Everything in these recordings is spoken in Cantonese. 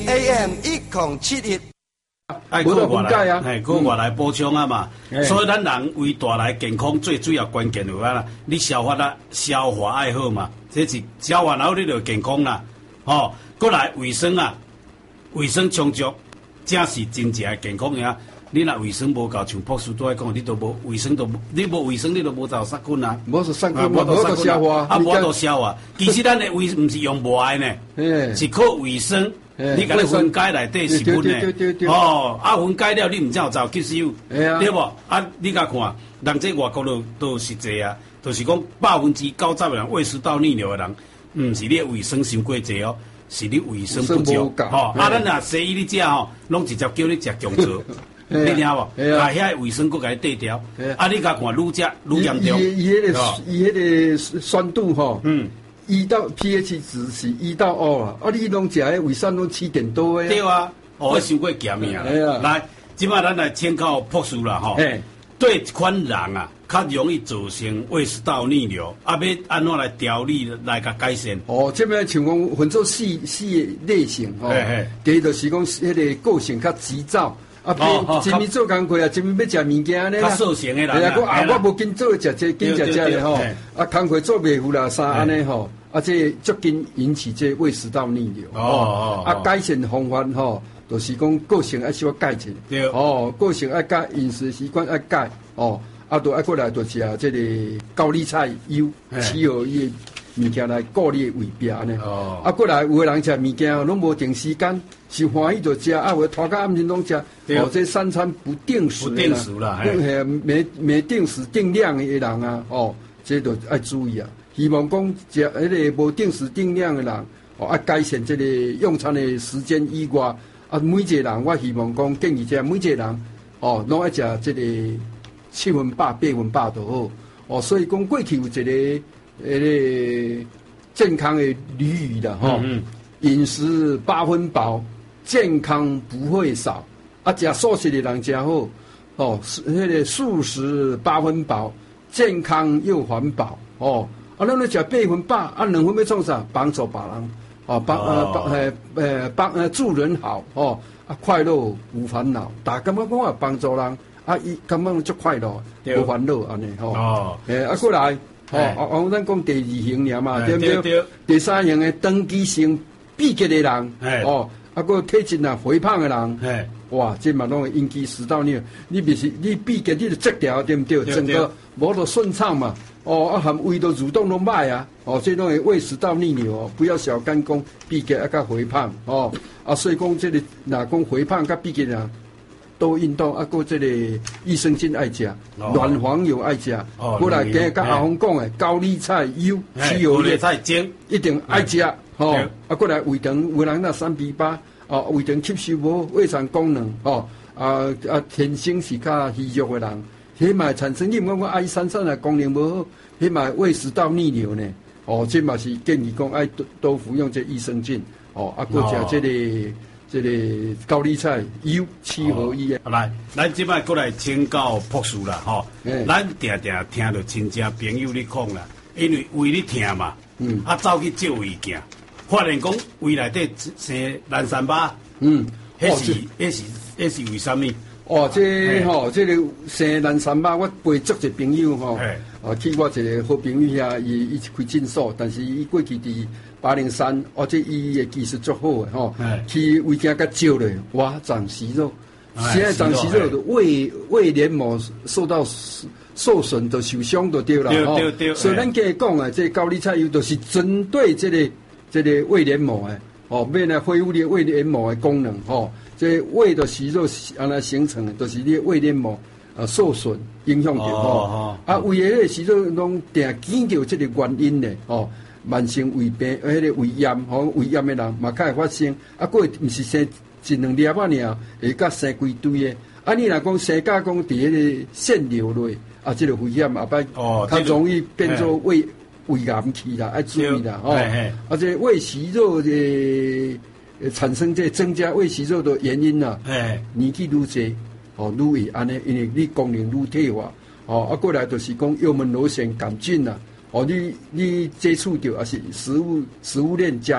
AM 1071。 爱靠外来，靠外来补充啊嘛。所以咱人为大来健康最主要关键就啦，你消化爱好嘛，这是消化好你就健康啦。哦，过来卫生啊，卫生充足，才是真正的健康呀。你若卫生无够，像博士都爱讲，你都无卫生，你无卫生，你都无走杀菌啊。 无是杀菌，无到消化， 啊，无到消化。其实咱的卫唔是用无爱呢，是靠卫生。你甲你分解内底是分的，哦，啊分解了你唔才有走吸收，对无？啊，你甲看，人这外国都是这啊，就是讲90%的人胃食道逆流的人，唔是你卫生伤过济哦，是你卫生不足。哦，啊，咱若西医你食吼，拢直接叫你食姜醋，你听无？啊，遐卫生搁甲你对调，啊，你甲看愈食愈严重。 伊迄个酸度吼。1到 pH 值是1到2啊，啊，你拢食的胃酸拢7点多的。 对啊，哦，伤过咸呀。来，即摆咱来请教博士啦吼。对一款人啊，较容易造成胃食道逆流，啊，要安怎来调理来甲改善？ 哦，这边像讲分做四类型吼。第一就是讲迄个个性较急躁。啊，一面做工课啊，一面要食物件咧。 较瘦型的人。 我无紧做食这，紧食这咧吼。啊，工课做袂赴啦，啥安尼吼。啊，这足紧引起这胃食道逆流。啊，改善方法吼，就是讲个性爱小改进。 对。 哦，个性爱改，饮食习惯爱改。哦，啊，都爱过来，就是这个高丽菜油起荷伊物件来顾你的胃壁安尼。哦。啊，过来有个人食物件拢无定时间，是欢喜就食，啊，有拖到暗时拢食。哦，这3餐不定时。不定时啦。 没定时定量的人啊，哦，这都爱注意啊。希望讲食迄个无定时定量的人，哦，啊改善这个用餐的时间以外，啊每一个人我希望讲建议这每一个人，哦，拢爱食这个7分饱8分饱就好，哦，所以讲过去有一个健康的俚语啦，吼，饮食8分饱，健康不会少，啊食素食的人真好，哦，迄个素食8分饱，健康又环保，哦。啊，咱咧食8分饱，啊2分要创啥？帮助别人，哦，帮助人好，哦，啊快乐无烦恼，大家感觉讲啊帮助人，啊伊感觉足快乐，无烦恼安尼吼。啊过来，哦，咱讲第2型尔嘛，对不对？第3型的长期性闭结的人，哦，啊个体质啊肥胖的人，哇，这嘛拢会引起食道逆流。你必须你闭结你就折掉，对不对？整个无都顺畅嘛。哦，啊，含胃都蠕动都歹啊！哦，这种胃食道逆流哦，不要小看讲闭结啊，甲肥胖哦，啊，所以讲这个若讲肥胖甲闭结啊，多运动啊，过这个益生菌爱食，卵黄油爱食，过来今日甲阿峰讲的高丽菜油、起油叶菜精一定爱食哦，啊，过来胃肠有人那3比8哦，胃肠吸收无胃肠功能哦，天生是较虚弱的人。迄嘛产生你毋讲爱三酸的功能无好，迄嘛胃食道逆流呢？哦，这嘛是建议讲爱多服用这益生菌，哦，啊，搁食这个高丽菜油7合1的。 来，咱即摆过来请教博士啦，吼，咱定听到亲戚朋友咧讲啦，因为胃咧疼嘛，啊走去照胃镜，发现讲胃内底生蓝三疤，迄是为什么？ 哦，这个生蓝三疤，我陪足一朋友吼，去我一个好朋友遐，伊开诊所，但是伊过去伫803，这伊的技术足好的吼，去胃镜甲照咧，哇，长息肉，现在长息肉的胃黏膜受到受损的受伤就对了吼，所以咱家讲啊，这高丽菜油都是针对这个胃黏膜的，哦，要来恢复你胃黏膜的功能吼。这胃的息肉安那形成的，就是你胃黏膜受损影响到吼。啊，胃的迄个息肉拢定见到这个原因的哦。慢性胃病，迄个胃炎吼，胃炎的人嘛较会发生。啊，过毋是生1-2粒仔尔，会甲生规堆的。啊，你若讲生甲讲伫迄个腺瘤类，啊，这个危险后摆较容易变做胃癌去啦，爱注意啦吼。啊，这胃息肉的。产生这增加胃息肉的原因啊，年纪愈济，哦，愈会安尼，因为你功能愈退化，哦，啊，过来就是讲幽门螺旋杆菌啦，哦，你接触到也是食物链加到，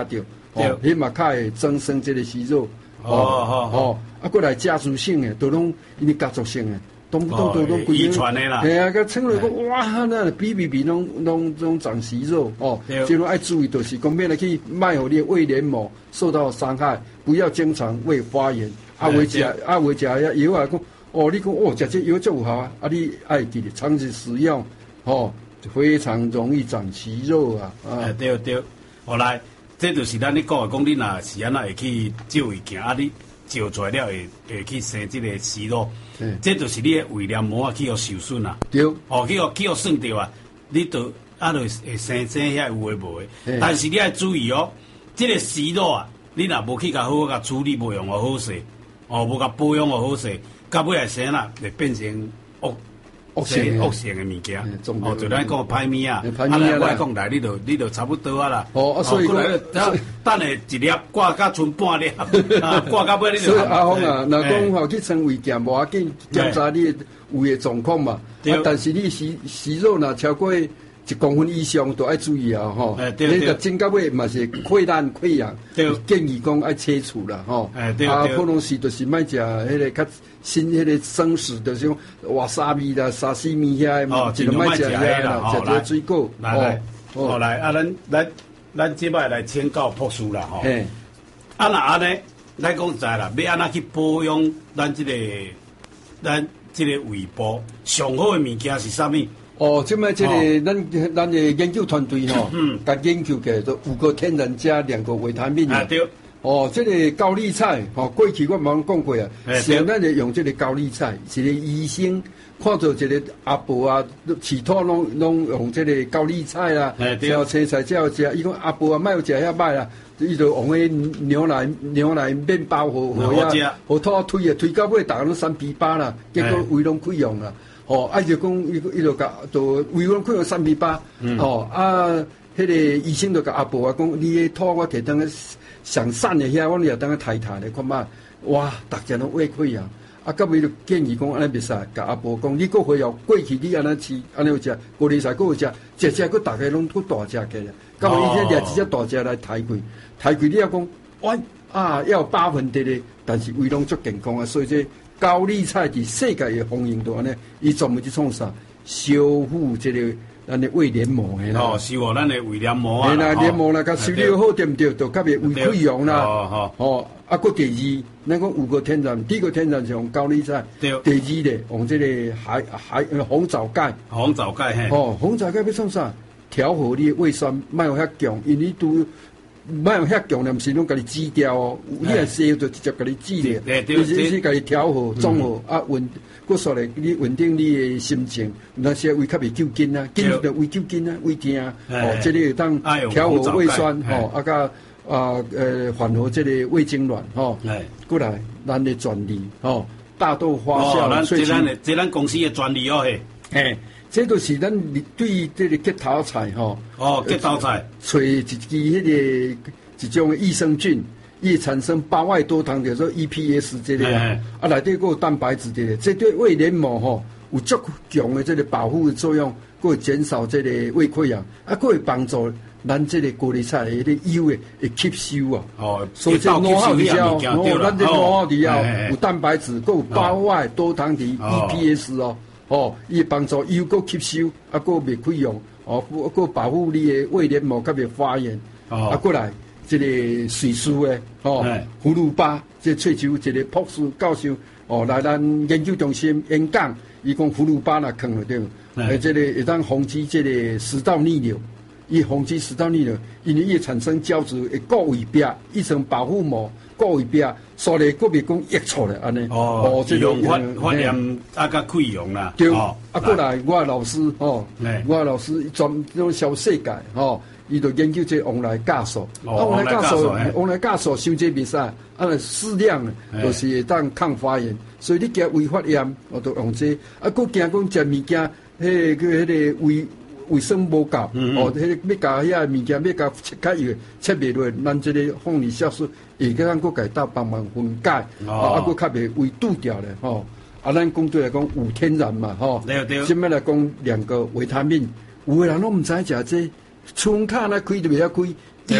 迄嘛较会增生这个息肉。过来家族性诶，都拢因为家族性诶，都遗传的啦。 系啊，佮称来讲，哇，那比拢长息肉所以爱注意，就是讲免来去卖互你胃黏膜受到伤害，不要经常胃发炎。为食药啊，讲你讲食这药足有效啊，你爱记得长期使用非常容易长息肉啊。 对，后来这就是咱咧讲的，讲你若是安那会去照胃镜你照出来了会去生这个息肉，这就是你的胃黏膜去受损啦。 对， 去算掉啊，你就会生遐有诶无诶。但是你要注意这个息肉啊，你若无去好甲处理，无用好势，无甲保养好势，到尾来生啦，会变成恶性的物件，就咱讲歹物啊，我来讲来，你就差不多啊啦。 所以等下一粒挂甲剩半粒，挂到尾你就。 所以阿峰啊，若讲去称胃镜无要紧，检查你胃的状况嘛。但是你息肉若超过1公分以上，都要注意啊你个真到尾嘛是溃烂溃疡，建议讲爱切除啦可能是就是莫食迄个较新迄个生食，就是讲瓦沙米啦、沙西米遐，就莫食遐啦，食这水果。 来咱即摆来请教博士啦那安尼，咱讲知啦，要安那去保养咱这个胃部上好的物件是啥物？ 即摆这个咱的研究团队甲研究起来都5个天然加2个维他命对。 这个高丽菜过去我冇讲过啊，现在就用这个高丽菜，一个医生看到一个阿婆啊，饲土拢用这个高丽菜啦，要青菜才要食。伊讲阿婆啊，莫有食遐歹啦，伊就用迄牛奶面包好遐，好土推到尾，大家拢3比8啦，结果胃拢溃疡啦。就讲伊就甲就胃拢溃疡3比8。迄个医生就甲阿婆啊讲，你的土我摕当上散的遐，我也当抬咧，看嘛，哇，逐家拢胃溃疡。到尾就建议讲安尼袂使，甲阿婆讲，你搁回要过去你安尼饲，安尼有食，高丽菜搁有食，食佫逐家拢搁大只起来。到尾伊先掠一只大只来抬开你要讲，要有8分的咧，但是胃拢足健康啊，所以这高丽菜伫世界的风行度安尼，伊专门去创啥，修复这个。咱的胃黏膜诶啦， 修复咱的胃黏膜啊， 黏膜啦，甲修理好对毋对？就较袂胃溃疡啦。搁第2，咱讲5个天然，第1个天然是用高丽菜，第2咧用这个红枣钙。 红枣钙红枣钙要创啥？调和你的胃酸，莫有遐强，因为莫有遐强，毋是拢甲你止掉你若西就直接甲你止咧，是甲你调和、综合搁说咧，你稳定你的心情，那些胃较袂揪筋啊，筋就胃揪筋啊，胃疼这个会当调和胃酸缓和这个胃痉挛过来咱的专利大豆花酵萃取，这咱公司的专利这都是咱对这个结头菜结头菜找一支迄个一种益生菌。伊产生胞外多糖，叫做 EPS 这个内底有蛋白质的，这对胃黏膜有足强的这个保护的作用，会减少这个胃溃疡，会帮助咱这个高丽菜的迄个油会吸收所以这脑好里后，咱这脑好里后有蛋白质，有胞外多糖体 EPS 伊帮助油够吸收，够袂溃疡够保护你的胃黏膜，较袂发炎过来。这个瑞士的葫芦巴，这萃取一个博士教授来咱研究中心演讲，伊讲葫芦巴啦放了对，这个会当防止这个食道逆流，伊防止食道逆流，因为伊产生胶质会固胃壁，一层保护膜固胃壁，所以个别讲溢出来安尼这种发炎甲溃疡啦。 对，过来我老师我老师专种小世界伊就研究这往来酵素，往来酵素伤这袂使，适量就是会当抗发炎，所以你惊胃发炎，我都用这，佫惊讲食物件，迄个卫生无够，迄个要甲遐物件要甲切开药，切袂落，咱这个凤梨酵素会个咱佫家己帮忙分解，佫较袂胃堵掉咧，咱讲对来讲有天然嘛，现在来讲2个维他命，有个人拢毋知食这。村卡那开就袂晓开，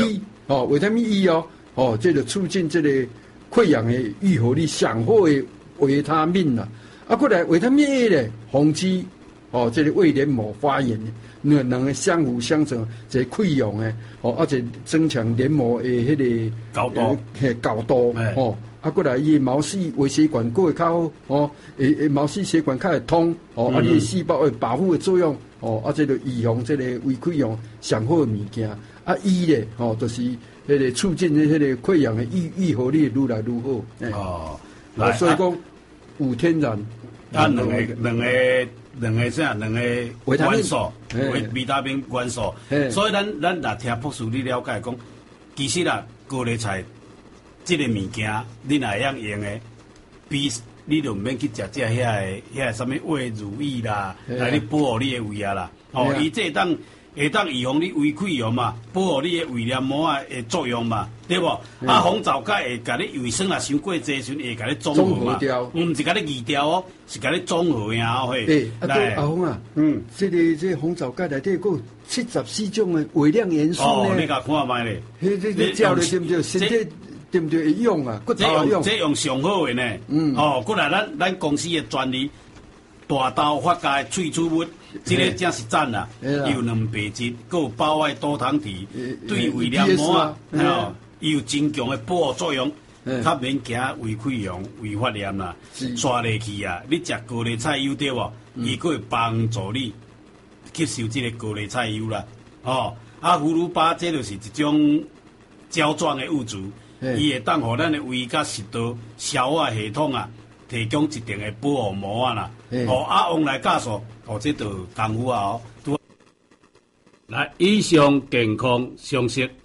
维他命 E 这个促进这个溃疡的愈合力上好的维他命啦。过来维他命 A 咧，防止这个胃黏膜发炎，两个相辅相成，这溃疡的而且增强黏膜的迄个高度过来伊毛细微血管过会较好毛细血管较会通你的细胞会保护的作用这个预防这个胃溃疡上好的物件伊咧就是迄个促进迄个溃疡的愈合力愈来愈好所以讲有天然两个啥？两个元素，维他命元素。所以咱来听博士你了解讲，其实啦，高丽菜这个物件，你若会用的，比你就唔免去食遐个什么胃如意啦，来你保护你的胃啊啦。伊这会当预防你胃溃疡嘛，保护你的胃黏膜啊的作用嘛，对不？红枣钙会甲你胃酸啊伤过济时，会甲你综合嘛，唔是甲你移掉哦，是甲你综合呀嘿。 阿峰啊，这红枣钙内底有74种的微量元素呢。 你甲看卖咧， 你照咧对不对？身体对不对？会用啊， 这用上好的呢。过来咱公司的专利。大豆发酵的萃取物，这个真是赞啦！有两白质，佮有胞外多糖体，对胃黏膜啊，有增强的保护作用，较免惊胃溃疡、胃发炎啦。刷落去啊，你食高丽菜油对无？伊佮会帮助你吸收这个高丽菜油啦。葫芦巴这就是一种胶状的物质，伊会当互咱的胃甲食道、消化系统啊。提供一定的保护膜啊啦，往来加速，这就功夫啊来，以上健康常识